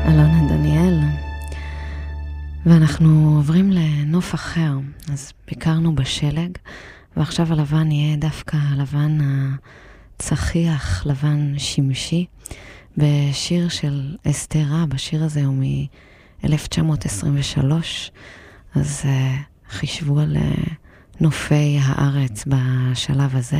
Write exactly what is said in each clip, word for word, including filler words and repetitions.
אלונה דניאל, ואנחנו עוברים לנוף אחר. אז ביקרנו בשלג, ועכשיו הלבן יהיה דווקא הלבן הצחיח, לבן שמשי, בשיר של אסתרה. בשיר הזה הוא מ-אלף תשע מאות עשרים ושלוש, אז uh, חישבו על uh, נופי הארץ בשלב הזה,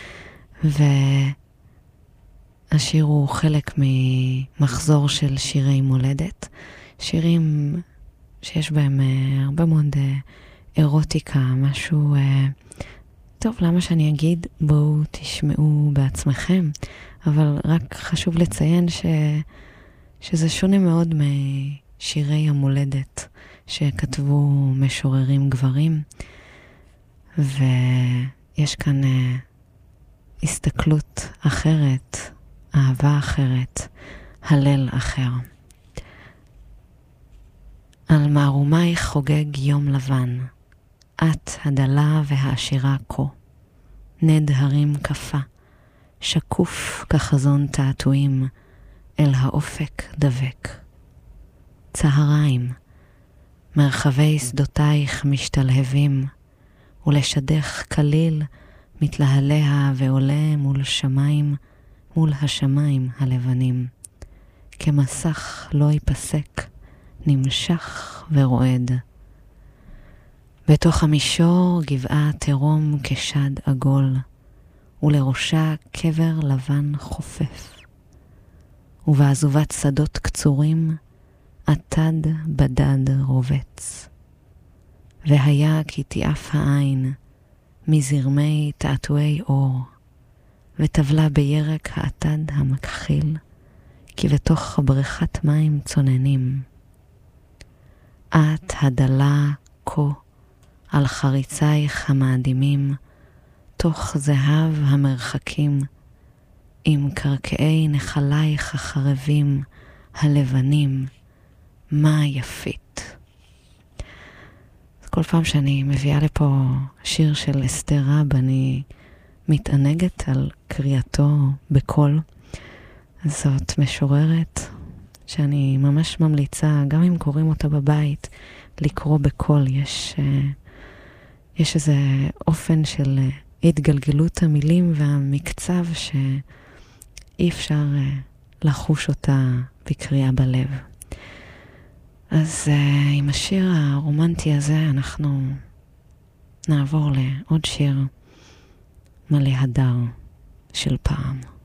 והשיר הוא חלק ממחזור של שירי מולדת, שירים שיש בהם uh, הרבה מאוד uh, אירוטיקה, משהו uh, טוב, למה שאני אגיד? בואו תשמעו בעצמכם, אבל רק חשוב לציין ש... שזה שונה מאוד משירי המולדת שכתבו משוררים גברים, ויש כאן uh, הסתכלות אחרת, אהבה אחרת, הלל אחר. על מערומייך חוגג יום לבן, את הדלה והעשירה כה, נד הרים כפה, שקוף כחזון תעתועים, אל האופק דבק. צהריים, מרחבי שדותייך משתלהבים, ולשדך כליל מתלהליה ועולה מול שמיים, מול השמיים הלבנים. כמסך לא ייפסק, נמשך ורועד. בתוך המישור גבעה תרום כשד עגול, ולראשה קבר לבן חופף. ובעזובת שדות קצורים, עתד בדד רובץ. והיה כי תיאף העין, מזרמי תעתועי אור, וטבלה בירק העתד המכחיל, כי בתוך בריכת מים צוננים. את הדלה כה, על חריצייך המאדימים, תוך זהב המרחקים, עם קרקעי נחלייך החרבים, הלבנים, מה יפית. אז כל פעם שאני מביאה לפה שיר של אסתר רב, אני מתענגת על קריאתו בקול. זאת משוררת שאני ממש ממליצה, גם אם קוראים אותה בבית, לקרוא בקול. יש, יש איזה אופן של התגלגלות המילים והמקצב שאי אפשר לחוש אותה בקריאה בלב. אז עם השיר הרומנטי הזה אנחנו נעבור לעוד שיר מלא הדר של פעם.